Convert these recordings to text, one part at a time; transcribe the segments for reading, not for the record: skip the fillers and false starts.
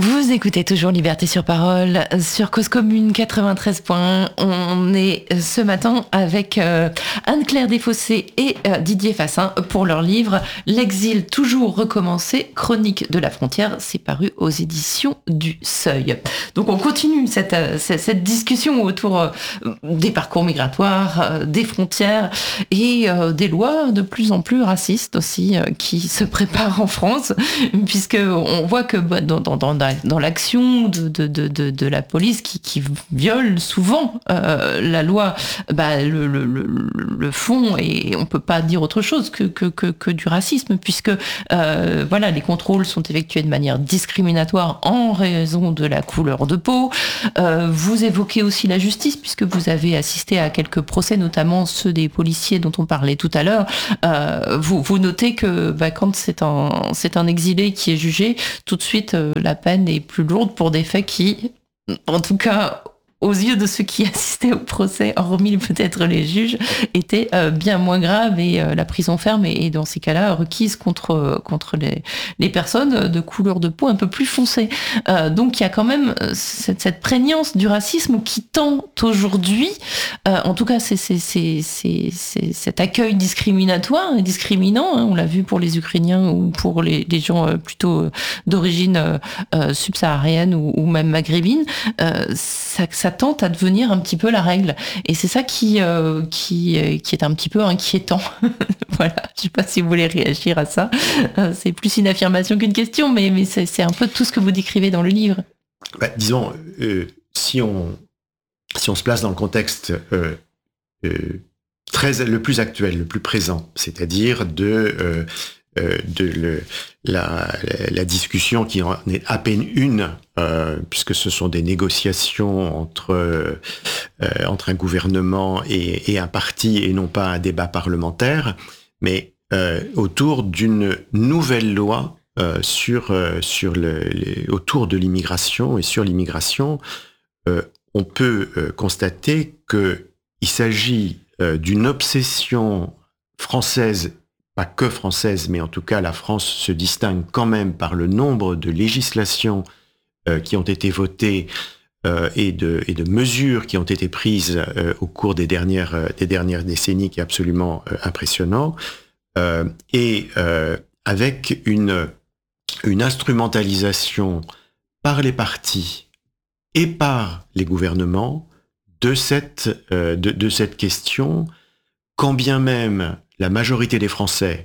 Vous écoutez toujours Liberté sur Parole sur Cause Commune 93.1. On est ce matin avec Anne-Claire Desfossés et Didier Fassin pour leur livre L'exil toujours recommencé, chronique de la frontière. C'est paru aux éditions du Seuil. Donc on continue cette discussion autour des parcours migratoires, des frontières et des lois de plus en plus racistes aussi qui se préparent en France, puisque on voit que dans l'action de la police qui viole souvent la loi, le fond, et on peut pas dire autre chose que du racisme, puisque les contrôles sont effectués de manière discriminatoire en raison de la couleur de peau. Vous évoquez aussi la justice, puisque vous avez assisté à quelques procès, notamment ceux des policiers dont on parlait tout à l'heure. Vous notez que quand c'est un exilé qui est jugé, tout de suite la peine est plus lourde pour des faits qui, en tout cas aux yeux de ceux qui assistaient au procès, hormis peut-être les juges, étaient bien moins graves, et la prison ferme est dans ces cas-là requise contre les personnes de couleur de peau un peu plus foncée. Donc il y a quand même cette prégnance du racisme qui tend aujourd'hui, en tout cas c'est cet accueil discriminatoire et discriminant, on l'a vu pour les Ukrainiens ou pour les gens plutôt d'origine subsaharienne ou même maghrébine, ça tente à devenir un petit peu la règle, et c'est ça qui est un petit peu inquiétant. Voilà, je sais pas si vous voulez réagir à ça. C'est plus une affirmation qu'une question, mais c'est un peu tout ce que vous décrivez dans le livre. Disons, si on se place dans le contexte le plus actuel, le plus présent, c'est-à-dire la discussion qui en est à peine une, puisque ce sont des négociations entre un gouvernement et un parti, et non pas un débat parlementaire, mais autour d'une nouvelle loi autour de l'immigration et sur l'immigration. On peut constater qu'il s'agit d'une obsession française, pas que française, mais en tout cas la France se distingue quand même par le nombre de législations qui ont été votées et de mesures qui ont été prises au cours des dernières décennies, qui est absolument impressionnant, et avec une instrumentalisation par les partis et par les gouvernements de cette question, quand bien même la majorité des Français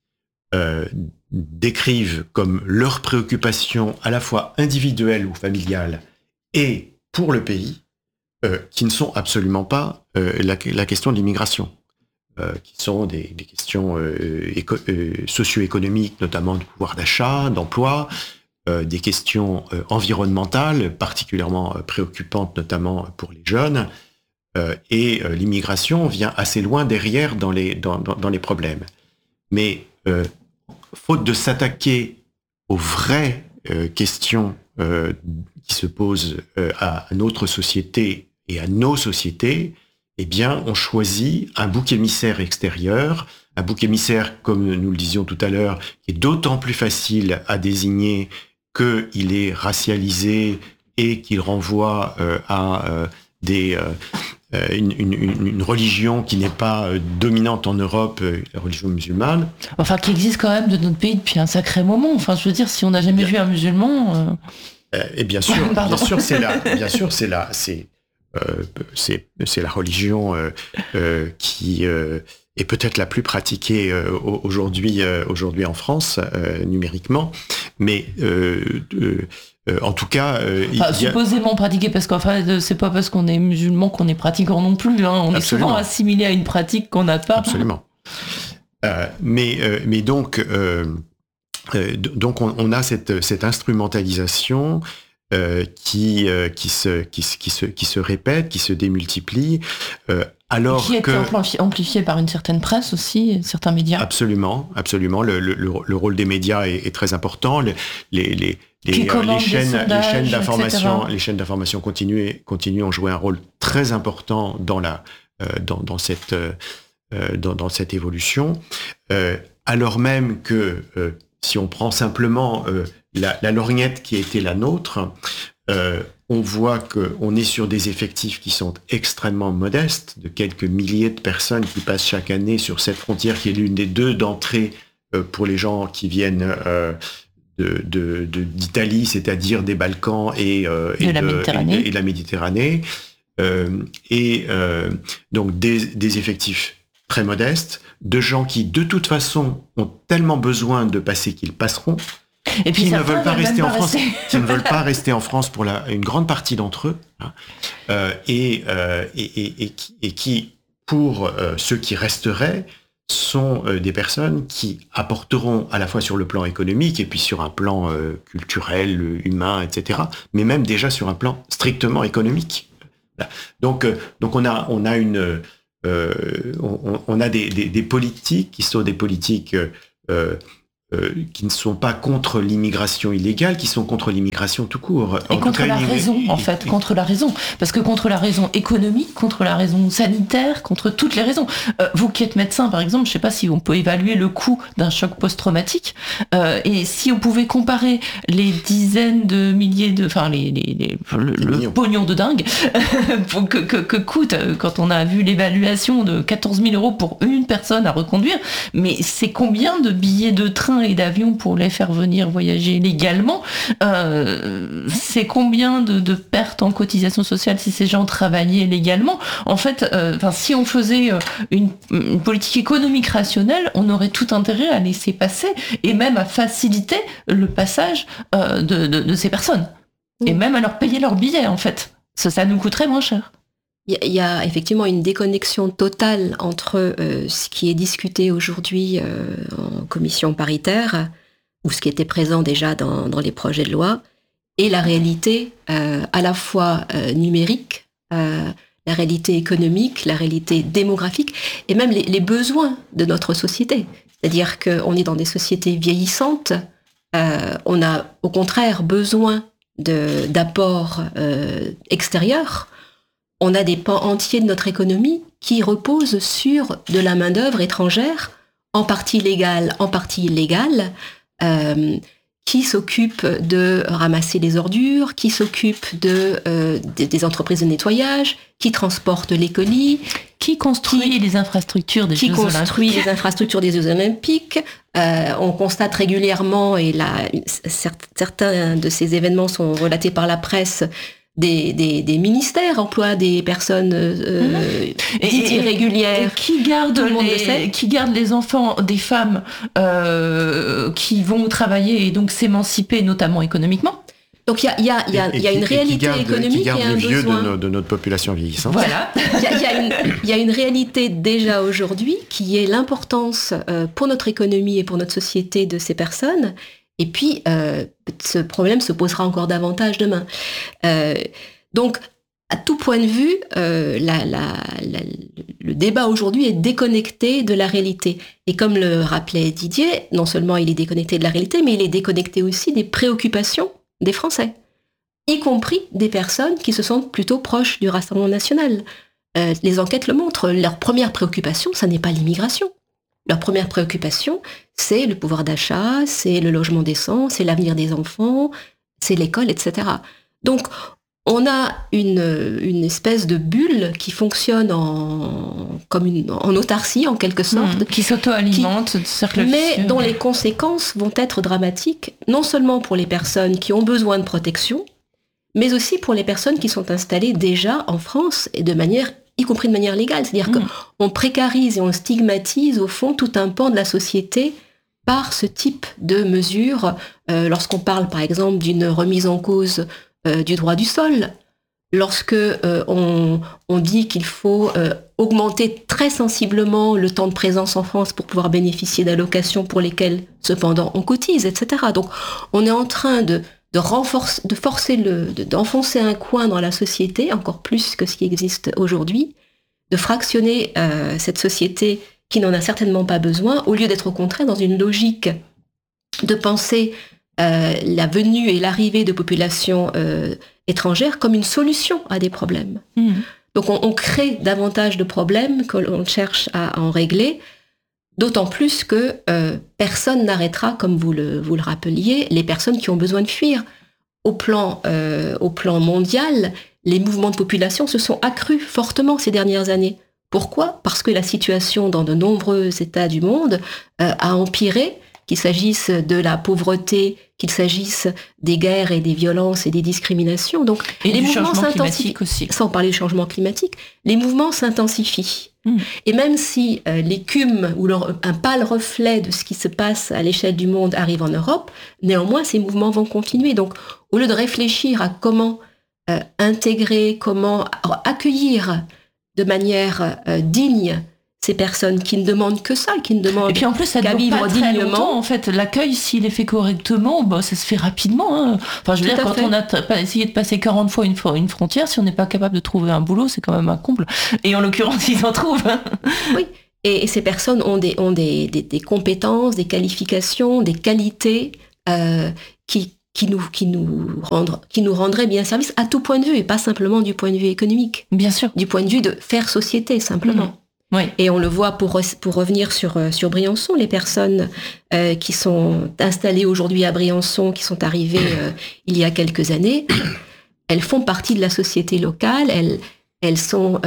décrivent comme leur préoccupation à la fois individuelle ou familiale et pour le pays, qui ne sont absolument pas la question de l'immigration, qui sont des questions socio-économiques, notamment de pouvoir d'achat, d'emploi, des questions environnementales particulièrement préoccupantes, notamment pour les jeunes, et l'immigration vient assez loin derrière dans les problèmes. Mais faute de s'attaquer aux vraies questions qui se posent à notre société et à nos sociétés, eh bien, on choisit un bouc émissaire extérieur, un bouc émissaire, comme nous le disions tout à l'heure, qui est d'autant plus facile à désigner qu'il est racialisé et qu'il renvoie à une religion qui n'est pas dominante en Europe, la religion musulmane. Enfin, qui existe quand même de notre pays depuis un sacré moment. Enfin, je veux dire, si on n'a jamais vu un musulman... Et bien sûr, c'est la religion qui est peut-être la plus pratiquée aujourd'hui en France, numériquement, mais en tout cas... supposément pratiquée, parce qu'enfin, c'est pas parce qu'on est musulman qu'on est pratiquant non plus, hein. On Absolument. Est souvent assimilé à une pratique qu'on n'a pas. Absolument. Mais donc on a cette instrumentalisation qui se répète, qui se démultiplie, alors qui est amplifiée par une certaine presse aussi, certains médias. Absolument. Le rôle des médias est très important. Les chaînes d'information continuent ont joué un rôle très important dans cette évolution, alors même que si on prend simplement la lorgnette qui a été la nôtre, on voit qu'on est sur des effectifs qui sont extrêmement modestes, de quelques milliers de personnes qui passent chaque année sur cette frontière qui est l'une des 2 d'entrée pour les gens qui viennent d'Italie, c'est-à-dire des Balkans et de la Méditerranée. Donc des effectifs très modestes, de gens qui de toute façon ont tellement besoin de passer qu'ils passeront, et puis qui ne veulent pas rester en France, qui ne veulent pas rester en France pour une grande partie d'entre eux, et qui, pour ceux qui resteraient, sont des personnes qui apporteront à la fois sur le plan économique et puis sur un plan culturel, humain, etc., mais même déjà sur un plan strictement économique. Voilà. Donc on a des politiques qui sont des politiques qui ne sont pas contre l'immigration illégale, qui sont contre l'immigration tout court. Et contre la raison, en fait, contre la raison. Parce que contre la raison économique, contre la raison sanitaire, contre toutes les raisons. Vous qui êtes médecin, par exemple, je ne sais pas si on peut évaluer le coût d'un choc post-traumatique. Et si on pouvait comparer les dizaines de milliers de... Enfin, le pognon de dingue que coûte quand on a vu l'évaluation de 14 000 € pour une personne à reconduire, mais c'est combien de billets de train et d'avion pour les faire venir voyager légalement, c'est combien de pertes en cotisation sociale si ces gens travaillaient légalement. En fait, si on faisait une politique économique rationnelle, on aurait tout intérêt à laisser passer et même à faciliter le passage de ces personnes. Et même à leur payer leur billet, en fait. Ça nous coûterait moins cher. Il y a effectivement une déconnexion totale entre ce qui est discuté aujourd'hui en commission paritaire, ou ce qui était présent déjà dans les projets de loi, et la réalité à la fois numérique, la réalité économique, la réalité démographique, et même les besoins de notre société. C'est-à-dire qu'on est dans des sociétés vieillissantes, on a au contraire besoin d'apports extérieurs. On a des pans entiers de notre économie qui reposent sur de la main-d'œuvre étrangère, en partie légale, en partie illégale, qui s'occupent de ramasser les ordures, qui s'occupent des entreprises de nettoyage, qui transportent les colis, qui construit les infrastructures des Jeux Olympiques. Qui construit les infrastructures des Jeux Olympiques. On constate régulièrement, et certains de ces événements sont relatés par la presse, des ministères emploient des personnes dites irrégulières. Qui garde les enfants des femmes qui vont travailler et donc s'émanciper, notamment économiquement. Donc il y a une réalité économique et un vieux besoin de notre population vieillissante. Voilà. Il y a une réalité déjà aujourd'hui qui est l'importance pour notre économie et pour notre société de ces personnes. Et puis, ce problème se posera encore davantage demain. Donc, à tout point de vue, le débat aujourd'hui est déconnecté de la réalité. Et comme le rappelait Didier, non seulement il est déconnecté de la réalité, mais il est déconnecté aussi des préoccupations des Français, y compris des personnes qui se sentent plutôt proches du Rassemblement national. Les enquêtes le montrent, leur première préoccupation, ça n'est pas l'immigration. Leur première préoccupation, c'est le pouvoir d'achat, c'est le logement décent, c'est l'avenir des enfants, c'est l'école, etc. Donc, on a une espèce de bulle qui fonctionne en autarcie, en quelque sorte. Qui s'auto-alimente, mais dont les conséquences vont être dramatiques, non seulement pour les personnes qui ont besoin de protection, mais aussi pour les personnes qui sont installées déjà en France, et y compris de manière légale. C'est-à-dire qu'on précarise et on stigmatise, au fond, tout un pan de la société par ce type de mesures. Lorsqu'on parle, par exemple, d'une remise en cause du droit du sol, lorsque on dit qu'il faut augmenter très sensiblement le temps de présence en France pour pouvoir bénéficier d'allocations pour lesquelles, cependant, on cotise, etc. Donc, on est en train d'enfoncer un coin dans la société, encore plus que ce qui existe aujourd'hui, de fractionner cette société qui n'en a certainement pas besoin, au lieu d'être au contraire dans une logique de penser la venue et l'arrivée de populations étrangères comme une solution à des problèmes. Donc on crée davantage de problèmes que l'on cherche à en régler. D'autant plus que personne n'arrêtera, comme vous le rappeliez, les personnes qui ont besoin de fuir. Au plan mondial, les mouvements de population se sont accrus fortement ces dernières années. Pourquoi ? Parce que la situation dans de nombreux États du monde a empiré, qu'il s'agisse de la pauvreté, qu'il s'agisse des guerres et des violences et des discriminations. Donc, et les du mouvements changement s'intensifient. climatique aussi. Sans parler du changement climatique, les mouvements s'intensifient. Et même si l'écume ou un pâle reflet de ce qui se passe à l'échelle du monde arrive en Europe, néanmoins, ces mouvements vont continuer. Donc, au lieu de réfléchir à comment intégrer, comment accueillir de manière digne ces personnes qui ne demandent que ça, qui ne demandent et puis en plus, ça qu'à dure vivre pas très dignement. longtemps, en fait. L'accueil, s'il est fait correctement, bah, ça se fait rapidement. Hein. Enfin, je veux Tout dire, à quand fait. on a essayé de passer 40 fois une frontière, si on n'est pas capable de trouver un boulot, c'est quand même un comble. Et en l'occurrence, ils en trouvent. Hein. Oui. Et ces personnes ont des compétences, des qualifications, des qualités qui nous rendraient bien service à tout point de vue, et pas simplement du point de vue économique. Bien sûr. Du point de vue de faire société, simplement. Oui. Et on le voit pour revenir sur Briançon, les personnes qui sont installées aujourd'hui à Briançon, qui sont arrivées il y a quelques années, elles font partie de la société locale, elles sont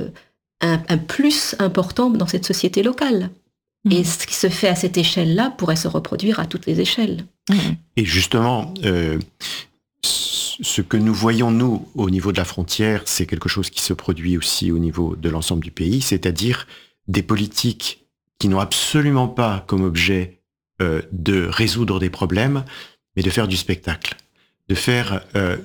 un plus important dans cette société locale. Et ce qui se fait à cette échelle-là pourrait se reproduire à toutes les échelles. Et justement, ce que nous voyons, nous, au niveau de la frontière, c'est quelque chose qui se produit aussi au niveau de l'ensemble du pays, c'est-à-dire des politiques qui n'ont absolument pas comme objet de résoudre des problèmes, mais de faire du spectacle. De faire,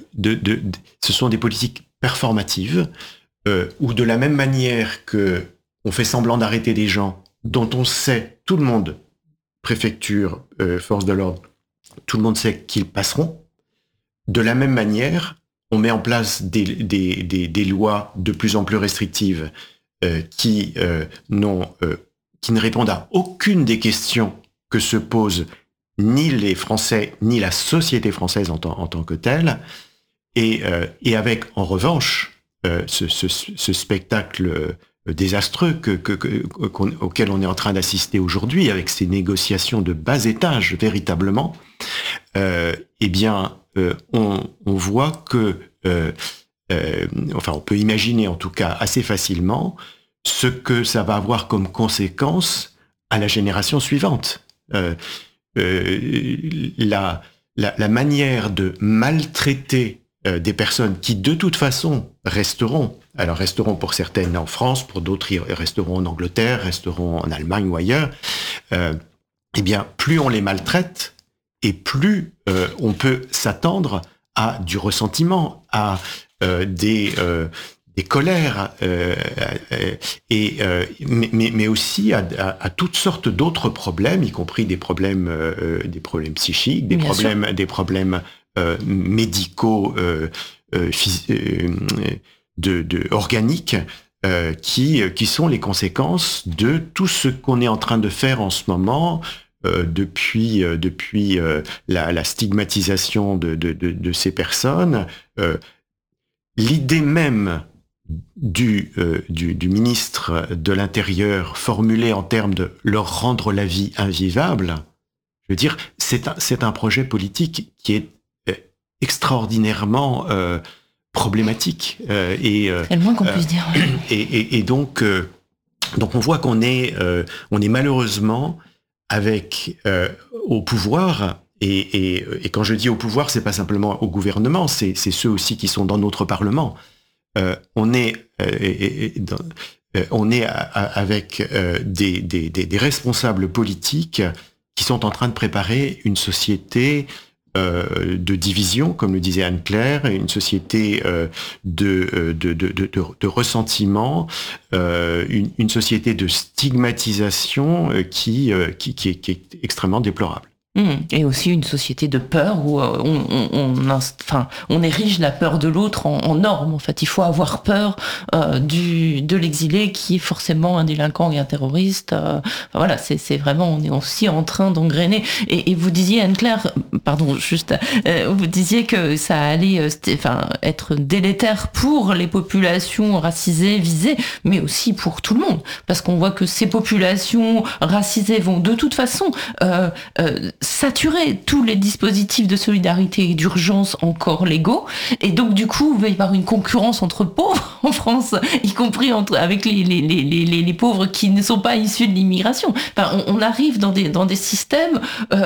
ce sont des politiques performatives, où de la même manière que on fait semblant d'arrêter des gens dont on sait, tout le monde, préfecture, force de l'ordre, tout le monde sait qu'ils passeront. De la même manière, on met en place des lois de plus en plus restrictives qui ne répondent à aucune des questions que se posent ni les Français, ni la société française en tant que telle, et avec, en revanche, ce spectacle désastreux auquel on est en train d'assister aujourd'hui, avec ces négociations de bas étage, véritablement, eh bien, on voit que, enfin, on peut imaginer en tout cas assez facilement ce que ça va avoir comme conséquence à la génération suivante. La manière de maltraiter des personnes qui, de toute façon, resteront pour certaines en France, pour d'autres, ils resteront en Angleterre, resteront en Allemagne ou ailleurs, eh bien, plus on les maltraite, et plus on peut s'attendre à du ressentiment, à des colères, mais aussi à toutes sortes d'autres problèmes, y compris des problèmes psychiques, des problèmes médicaux, organiques, qui sont les conséquences de tout ce qu'on est en train de faire en ce moment, depuis la stigmatisation de ces personnes. L'idée même du ministre de l'Intérieur formulée en termes de leur rendre la vie invivable, je veux dire, c'est un projet politique qui est extraordinairement problématique. C'est le moins qu'on puisse dire. Et donc on voit qu'on est malheureusement avec au pouvoir, et quand je dis au pouvoir, c'est pas simplement au gouvernement, c'est ceux aussi qui sont dans notre Parlement. On est avec des responsables politiques qui sont en train de préparer une société de division, comme le disait Anne-Claire, une société de ressentiment, une société de stigmatisation qui est extrêmement déplorable. Et aussi une société de peur où on érige la peur de l'autre en norme. En fait, il faut avoir peur de l'exilé qui est forcément un délinquant et un terroriste. Voilà, c'est vraiment, on est aussi en train d'engrainer. Et vous disiez, Anne-Claire, pardon, juste, vous disiez que ça allait être délétère pour les populations racisées visées, mais aussi pour tout le monde. Parce qu'on voit que ces populations racisées vont de toute façon saturer tous les dispositifs de solidarité et d'urgence encore légaux, et donc du coup il va y avoir une concurrence entre pauvres en France, y compris avec les pauvres qui ne sont pas issus de l'immigration. On arrive dans des systèmes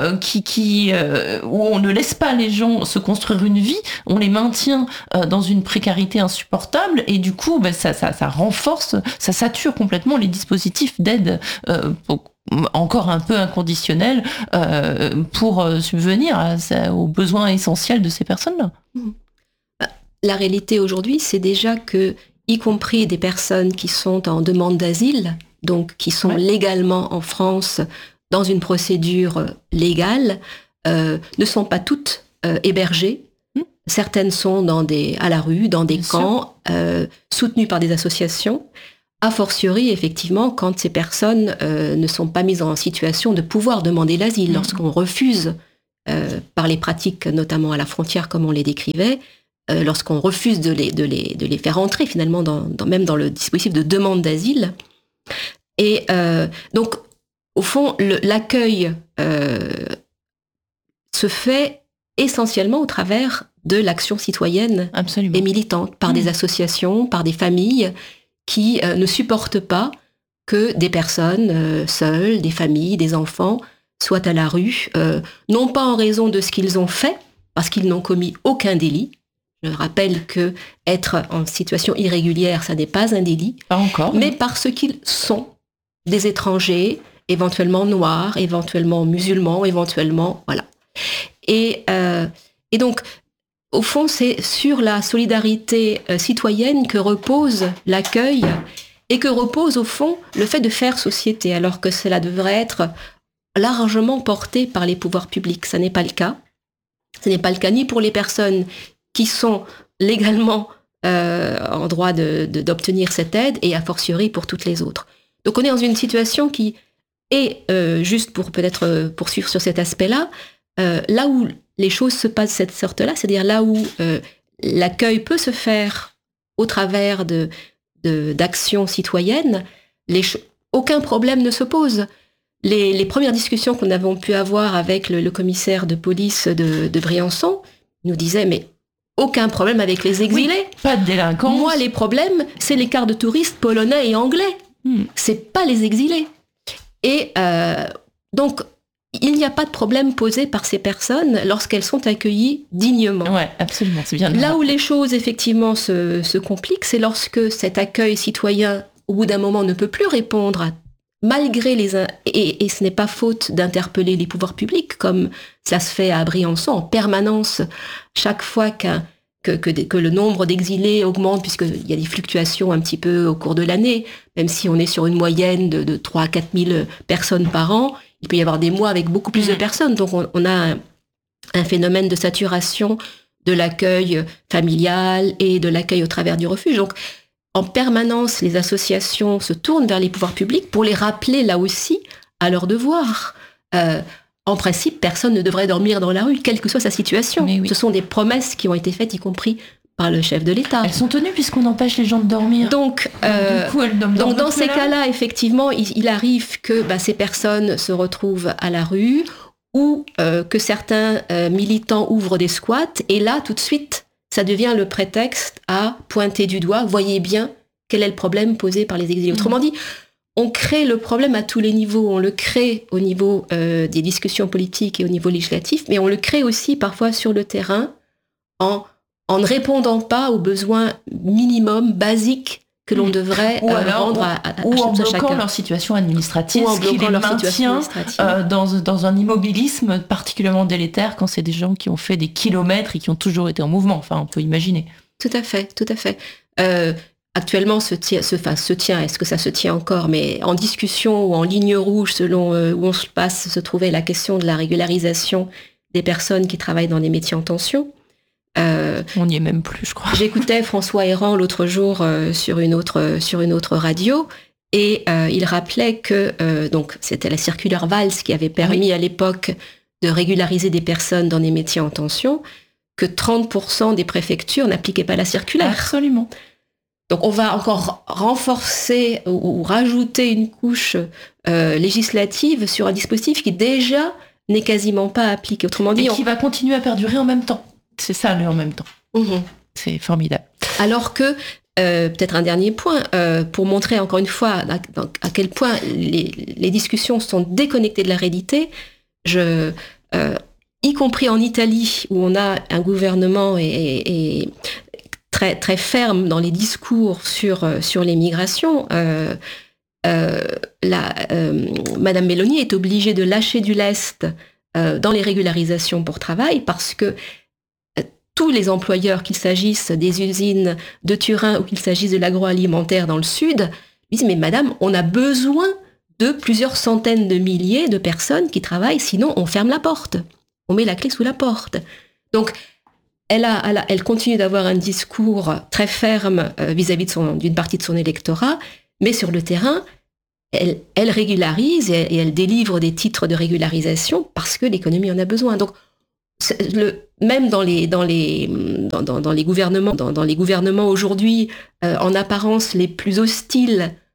où on ne laisse pas les gens se construire une vie, on les maintient dans une précarité insupportable, et du coup ça renforce, ça sature complètement les dispositifs d'aide encore un peu inconditionnel pour subvenir aux besoins essentiels de ces personnes-là. La réalité aujourd'hui, c'est déjà que, y compris des personnes qui sont en demande d'asile, donc qui sont légalement en France dans une procédure légale, ne sont pas toutes hébergées. Certaines sont à la rue, dans des camps, soutenues par des associations. A fortiori, effectivement, quand ces personnes ne sont pas mises en situation de pouvoir demander l'asile, lorsqu'on refuse, par les pratiques notamment à la frontière, comme on les décrivait, lorsqu'on refuse de les faire entrer finalement même dans le dispositif de demande d'asile. Et donc, au fond, l'accueil se fait essentiellement au travers de l'action citoyenne et militante, par des associations, par des familles qui ne supportent pas que des personnes seules, des familles, des enfants, soient à la rue, non pas en raison de ce qu'ils ont fait, parce qu'ils n'ont commis aucun délit. Je rappelle que être en situation irrégulière, ça n'est pas un délit. Pas encore. Mais parce qu'ils sont des étrangers, éventuellement noirs, éventuellement musulmans, éventuellement... Voilà. Et donc, au fond, c'est sur la solidarité citoyenne que repose l'accueil et que repose, au fond, le fait de faire société, alors que cela devrait être largement porté par les pouvoirs publics. Ça n'est pas le cas. Ce n'est pas le cas ni pour les personnes qui sont légalement en droit d'obtenir cette aide, et a fortiori pour toutes les autres. Donc on est dans une situation qui est, juste pour peut-être poursuivre sur cet aspect-là, là où les choses se passent de cette sorte-là, c'est-à-dire là où l'accueil peut se faire au travers d'actions citoyennes, aucun problème ne se pose. Les premières discussions qu'on avait pu avoir avec le commissaire de police de Briançon nous disait mais aucun problème avec les exilés. Oui, pas de délinquance. Moi, les problèmes, c'est les quarts de touristes polonais et anglais. C'est pas les exilés. Et donc, il n'y a pas de problème posé par ces personnes lorsqu'elles sont accueillies dignement. Oui, absolument, c'est bien. Là où les choses, effectivement, se compliquent, c'est lorsque cet accueil citoyen, au bout d'un moment, ne peut plus répondre malgré et ce n'est pas faute d'interpeller les pouvoirs publics, comme ça se fait à Briançon en permanence, chaque fois que le nombre d'exilés augmente, puisqu'il y a des fluctuations un petit peu au cours de l'année, même si on est sur une moyenne de 3 à 4 000 personnes par an, il peut y avoir des mois avec beaucoup plus de personnes. Donc on a un phénomène de saturation de l'accueil familial et de l'accueil au travers du refuge. Donc en permanence, les associations se tournent vers les pouvoirs publics pour les rappeler là aussi à leur devoir. En principe, personne ne devrait dormir dans la rue, quelle que soit sa situation. Oui. Ce sont des promesses qui ont été faites, y compris par le chef de l'État. Elles sont tenues puisqu'on empêche les gens de dormir. Donc dans ces cas-là, effectivement, il arrive que ces personnes se retrouvent à la rue ou que certains militants ouvrent des squats. Et là, tout de suite, ça devient le prétexte à pointer du doigt. Voyez bien quel est le problème posé par les exilés. Autrement dit, on crée le problème à tous les niveaux. On le crée au niveau des discussions politiques et au niveau législatif, mais on le crée aussi parfois sur le terrain en ne répondant pas aux besoins minimums, basiques que l'on devrait rendre à chacun. Ou en bloquant leur situation administrative, ce qui les maintient dans un immobilisme particulièrement délétère quand c'est des gens qui ont fait des kilomètres et qui ont toujours été en mouvement. Enfin, on peut imaginer. Tout à fait, tout à fait. actuellement se tient, est-ce que ça se tient encore, mais en discussion ou en ligne rouge, selon où on se passe, se trouvait la question de la régularisation des personnes qui travaillent dans les métiers en tension. On n'y est même plus, je crois. J'écoutais François Héran l'autre jour sur une autre radio, et il rappelait que donc c'était la circulaire Valls qui avait permis à l'époque de régulariser des personnes dans des métiers en tension, que 30% des préfectures n'appliquaient pas la circulaire. Absolument. Donc on va encore renforcer ou rajouter une couche législative sur un dispositif qui déjà n'est quasiment pas appliqué. Autrement dit, qui va continuer à perdurer en même temps. C'est ça, le en même temps. Mmh. C'est formidable. Alors que, peut-être un dernier point, pour montrer encore une fois à quel point les discussions sont déconnectées de la réalité, y compris en Italie, où on a un gouvernement et très, très ferme dans les discours sur les migrations, Madame Meloni est obligée de lâcher du lest dans les régularisations pour travail, parce que tous les employeurs, qu'il s'agisse des usines de Turin ou qu'il s'agisse de l'agroalimentaire dans le sud, disent « Mais madame, on a besoin de plusieurs centaines de milliers de personnes qui travaillent, sinon on ferme la porte. On met la clé sous la porte. » Donc, elle continue d'avoir un discours très ferme vis-à-vis d'une partie de son électorat, mais sur le terrain, elle régularise et elle délivre des titres de régularisation parce que l'économie en a besoin. Donc, même dans les gouvernements aujourd'hui, en apparence les plus hostiles